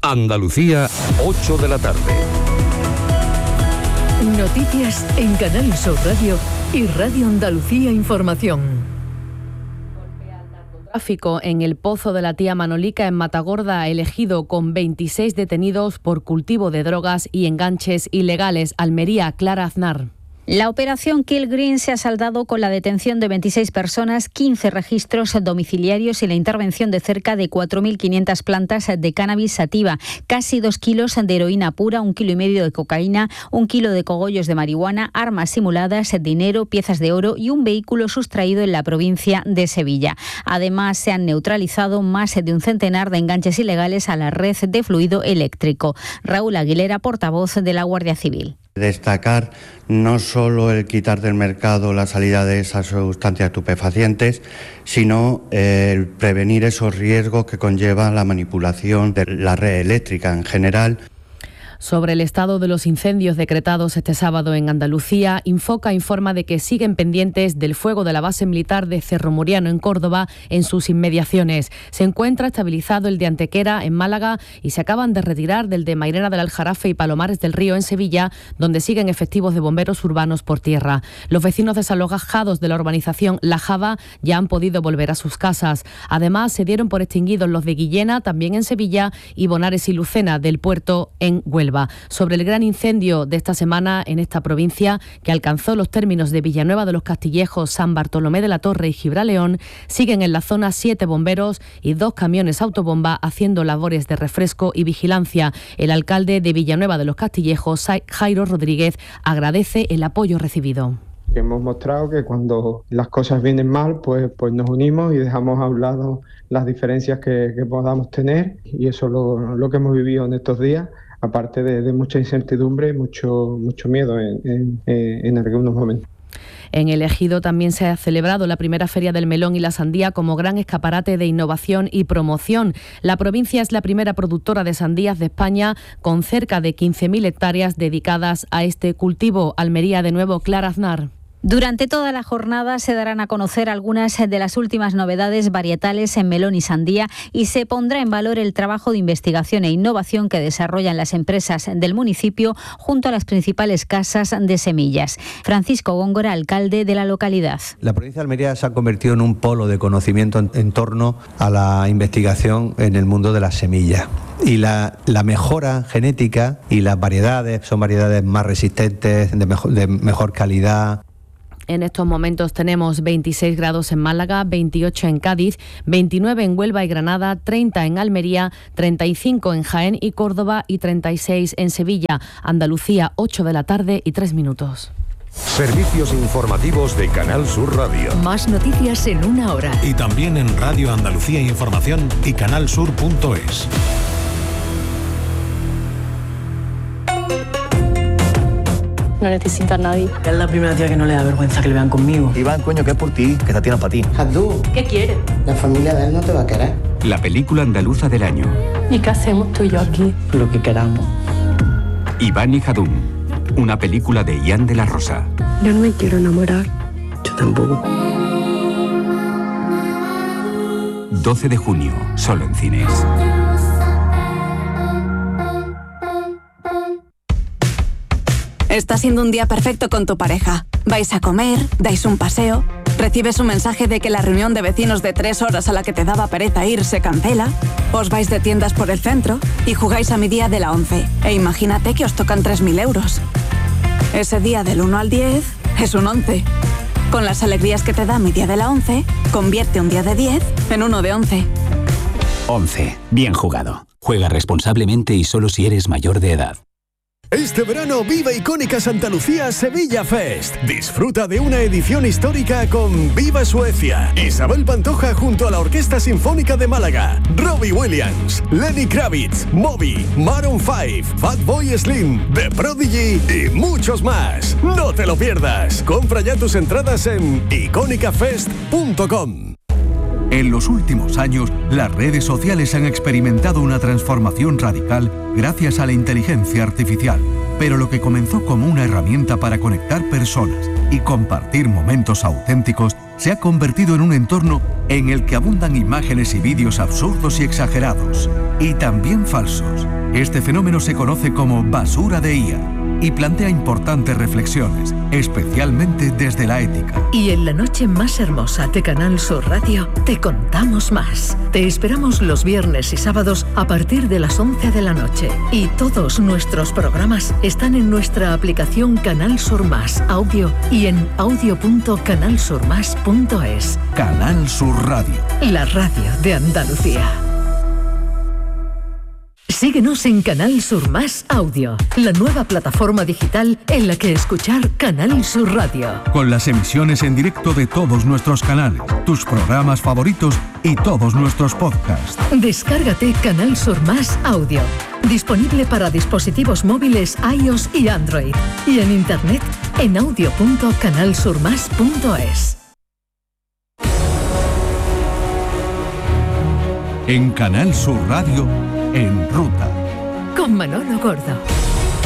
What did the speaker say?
Andalucía, 8 de la tarde. Noticias en Canal Sur Radio y Radio Andalucía Información. Tráfico en el Pozo de la Tía Manolica en Matagorda, elegido con 26 detenidos por cultivo de drogas y enganches ilegales. Almería, Clara Aznar. La operación Kill Green se ha saldado con la detención de 26 personas, 15 registros domiciliarios y la intervención de cerca de 4.500 plantas de cannabis sativa, casi 2 kilos de heroína pura, 1,5 kilos de cocaína, 1 kilo de cogollos de marihuana, armas simuladas, dinero, piezas de oro y un vehículo sustraído en la provincia de Sevilla. Además, se han neutralizado más de un centenar de enganches ilegales a la red de fluido eléctrico. Raúl Aguilera, portavoz de la Guardia Civil. Destacar no solo el quitar del mercado la salida de esas sustancias estupefacientes, sino el prevenir esos riesgos que conlleva la manipulación de la red eléctrica en general. Sobre el estado de los incendios decretados este sábado en Andalucía, Infoca informa de que siguen pendientes del fuego de la base militar de Cerro Muriano en Córdoba en sus inmediaciones. Se encuentra estabilizado el de Antequera en Málaga y se acaban de retirar del de Mairena del Aljarafe y Palomares del Río en Sevilla, donde siguen efectivos de bomberos urbanos por tierra. Los vecinos desalojados de la urbanización La Java ya han podido volver a sus casas. Además, se dieron por extinguidos los de Guillena, también en Sevilla, y Bonares y Lucena del Puerto en Huelva. Sobre el gran incendio de esta semana en esta provincia, que alcanzó los términos de Villanueva de los Castillejos, San Bartolomé de la Torre y Gibraleón, siguen en la zona 7 bomberos y 2 camiones autobomba haciendo labores de refresco y vigilancia. El alcalde de Villanueva de los Castillejos, Jairo Rodríguez, agradece el apoyo recibido. Hemos mostrado que cuando las cosas vienen mal, pues nos unimos y dejamos a un lado las diferencias que podamos tener, y eso es lo que hemos vivido en estos días, aparte de mucha incertidumbre y mucho miedo en algunos momentos. En el Ejido también se ha celebrado la primera Feria del Melón y la Sandía como gran escaparate de innovación y promoción. La provincia es la primera productora de sandías de España, con cerca de 15.000 hectáreas dedicadas a este cultivo. Almería, de nuevo, Clara Aznar. Durante toda la jornada se darán a conocer algunas de las últimas novedades varietales en melón y sandía, y se pondrá en valor el trabajo de investigación e innovación que desarrollan las empresas del municipio junto a las principales casas de semillas. Francisco Góngora, alcalde de la localidad. La provincia de Almería se ha convertido en un polo de conocimiento en torno a la investigación en el mundo de las semillas. Y la mejora genética y las variedades son variedades más resistentes, de mejor calidad. En estos momentos tenemos 26 grados en Málaga, 28 en Cádiz, 29 en Huelva y Granada, 30 en Almería, 35 en Jaén y Córdoba y 36 en Sevilla. Andalucía, 8 de la tarde y 3 minutos. Servicios informativos de Canal Sur Radio. Más noticias en una hora. Y también en Radio Andalucía Información y canalsur.es. No necesito a nadie. Es la primera tía que no le da vergüenza que le vean conmigo. Iván, coño, que es por ti, que esta tía no es para ti. Jadú, ¿qué quieres? La familia de él no te va a querer. La película andaluza del año. ¿Y qué hacemos tú y yo aquí? Lo que queramos. Iván y Jadú, una película de Ian de la Rosa. Yo no me quiero enamorar. Yo tampoco. 12 de junio, solo en cines. Está siendo un día perfecto con tu pareja. Vais a comer, dais un paseo, recibes un mensaje de que la reunión de vecinos de 3 horas a la que te daba pereza ir se cancela, os vais de tiendas por el centro y jugáis a mi día de la 11. E imagínate que os tocan 3.000 euros. Ese día del 1 al 10 es un 11. Con las alegrías que te da mi día de la 11, convierte un día de 10 en uno de 11. 11. Bien jugado. Juega responsablemente y solo si eres mayor de edad. Este verano viva Icónica Santa Lucía Sevilla Fest. Disfruta de una edición histórica con Viva Suecia, Isabel Pantoja junto a la Orquesta Sinfónica de Málaga, Robbie Williams, Lenny Kravitz, Moby, Maroon 5, Fatboy Slim, The Prodigy y muchos más. No te lo pierdas. Compra ya tus entradas en iconicafest.com. En los últimos años, las redes sociales han experimentado una transformación radical gracias a la inteligencia artificial. Pero lo que comenzó como una herramienta para conectar personas y compartir momentos auténticos se ha convertido en un entorno en el que abundan imágenes y vídeos absurdos y exagerados, y también falsos. Este fenómeno se conoce como basura de IA y plantea importantes reflexiones, especialmente desde la ética. Y en la noche más hermosa de Canal Sur Radio te contamos más. Te esperamos los viernes y sábados a partir de las 11 de la noche. Y todos nuestros programas están en nuestra aplicación Canal Sur Más Audio y en audio.canalsurmas.es. Canal Sur Radio. La radio de Andalucía. Síguenos en Canal Sur Más Audio, la nueva plataforma digital en la que escuchar Canal Sur Radio. Con las emisiones en directo de todos nuestros canales, tus programas favoritos y todos nuestros podcasts. Descárgate Canal Sur Más Audio, disponible para dispositivos móviles iOS y Android, y en internet en audio.canalsurmas.es. En Canal Sur Radio, En Ruta. Con Manolo Gordo.